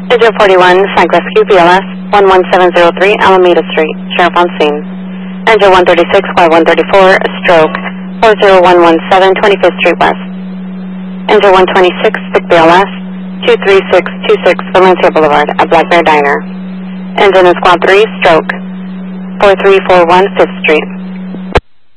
Engine 41, Flag Rescue, BLS 11703, Alameda Street, Sheriff on scene. Engine 136, Flight 134, stroke 40117, 25th Street West. Engine 126, Stick BLS 23626, Valencia Boulevard at Black Bear Diner. Engine in Squad 3, stroke 4341, 5th Street.